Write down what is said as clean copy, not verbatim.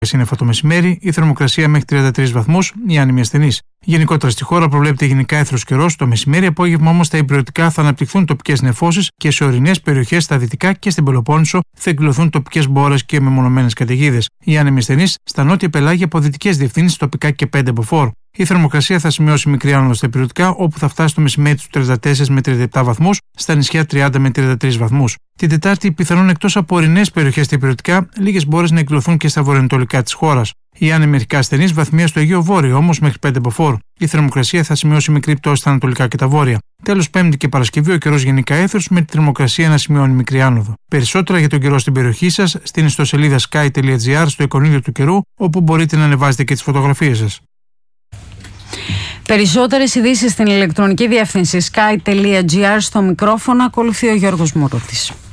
σύννεφα το μεσημέρι, η θερμοκρασία μέχρι 33 βαθμούς, οι άνεμοι ασθενείς. Γενικότερα στη χώρα προβλέπεται γενικά έθρος καιρός. Το μεσημέρι, απόγευμα όμως τα υπηρετικά θα αναπτυχθούν τοπικές νεφώσεις και σε ορεινές περιοχές στα δυτικά και στην Πελοπόννησο θα εκδηλωθούν τοπικές μπόρες και μεμονωμένες καταιγίδες. Οι άνεμοι ασθενείς στα νότια πελάγια από δυτικές διευθύνσεις, τοπικά και 5 μποφόρ. Η θερμοκρασία θα σημειώσει μικρή άνοδο στα υπηρετικά, όπου θα φτάσει το μεσημέρι του 34 με 37 βαθμούς, στα νησιά 30 με 33 βαθμούς. Την Τετάρτη, πιθανόν εκτός από ορεινές περιοχές στα υπηρετικά, λίγες μπόρες να εκδηλωθούν και στα βορειοανατολικά της χώρας. Οι άνεμοι μερικά ασθενείς βαθμία στο Αιγαίο Βόρειο, όμως μέχρι 5 μποφόρ. Η θερμοκρασία θα σημειώσει μικρή πτώση στα ανατολικά και τα βόρεια. Τέλος, Πέμπτη και Παρασκευή ο καιρός γενικά έθρος, με τη θερμοκρασία να σημειώνει μικρή άνοδο. Περισσότερα για τον καιρό στην περιοχή σας στην ιστοσελίδα sky.gr στο εικονίδιο του καιρού, όπου μπορείτε να ανεβάζετε και τις φωτογραφίες σας. Περισσότερες ειδήσεις στην ηλεκτρονική διεύθυνση sky.gr. Στο μικρόφωνο ακολουθεί ο Γιώργος Μουρούτης.